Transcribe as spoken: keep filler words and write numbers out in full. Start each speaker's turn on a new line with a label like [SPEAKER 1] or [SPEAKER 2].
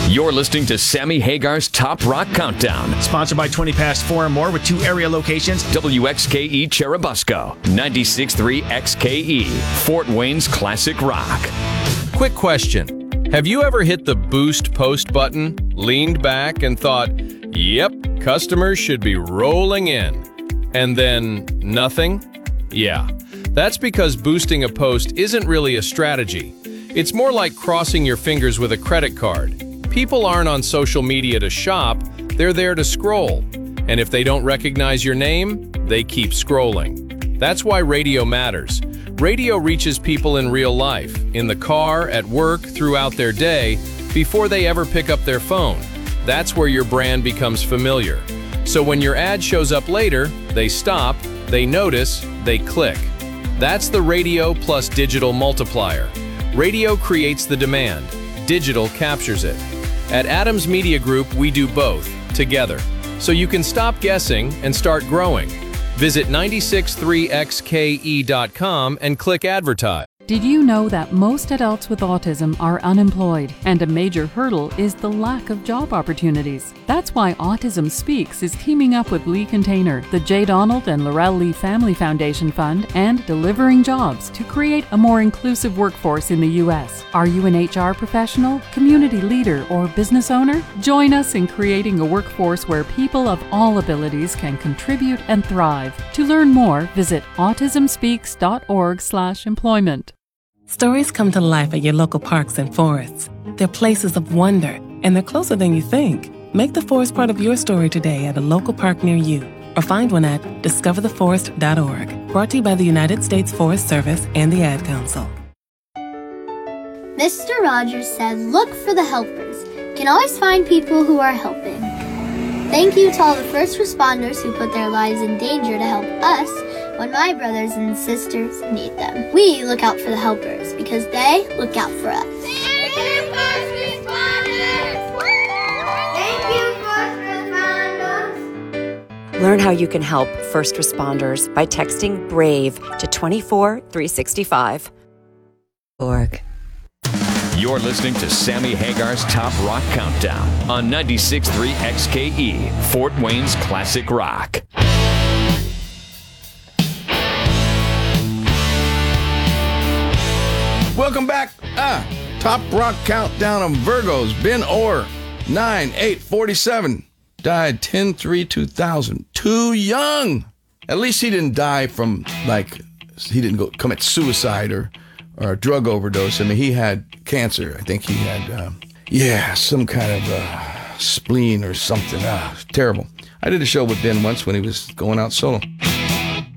[SPEAKER 1] You're listening to Sammy Hagar's Top Rock Countdown.
[SPEAKER 2] Sponsored by twenty past four and more with two area locations.
[SPEAKER 1] W X K E Cherubusco, ninety-six point three X K E, Fort Wayne's classic rock.
[SPEAKER 3] Quick question. Have you ever hit the boost post button, leaned back and thought, yep, customers should be rolling in, and then nothing? Yeah, that's because boosting a post isn't really a strategy. It's more like crossing your fingers with a credit card. People aren't on social media to shop, they're there to scroll. And if they don't recognize your name, they keep scrolling. That's why radio matters. Radio reaches people in real life, in the car, at work, throughout their day, before they ever pick up their phone. That's where your brand becomes familiar. So when your ad shows up later, they stop, they notice, they click. That's the radio plus digital multiplier. Radio creates the demand. Digital captures it. At Adams Media Group, we do both, together. So you can stop guessing and start growing. Visit ninety-six point three X K E dot com and click Advertise.
[SPEAKER 4] Did you know that most adults with autism are unemployed, and a major hurdle is the lack of job opportunities? That's why Autism Speaks is teaming up with Lee Container, the J. Donald and Laurel Lee Family Foundation Fund, and Delivering Jobs to create a more inclusive workforce in the U S. Are you an H R professional, community leader, or business owner? Join us in creating a workforce where people of all abilities can contribute and thrive. To learn more, visit autism speaks dot org slash employment.
[SPEAKER 5] Stories come to life at your local parks and forests. They're places of wonder, and they're closer than you think. Make the forest part of your story today at a local park near you, or find one at discover the forest dot org. Brought to you by the United States Forest Service and the Ad Council.
[SPEAKER 6] Mister Rogers said, look for the helpers. You can always find people who are helping. Thank you to all the first responders who put their lives in danger to help us when my brothers and sisters need them. We look out for the helpers because they look out for us.
[SPEAKER 7] Thank you, first responders! Thank you, first responders!
[SPEAKER 8] Learn how you can help first responders by texting BRAVE to two four three six five. Org.
[SPEAKER 1] You're listening to Sammy Hagar's Top Rock Countdown on ninety-six point three X K E, Fort Wayne's classic rock.
[SPEAKER 9] Welcome back. Ah, Top Rock Countdown of Virgos. Ben Orr, nine eight forty-seven. Died ten three two thousand. Too young. At least he didn't die from, like, he didn't go commit suicide or, or a drug overdose. I mean, he had cancer. I think he had, um, yeah, some kind of uh, spleen or something. Ah, terrible. I did a show with Ben once when he was going out solo.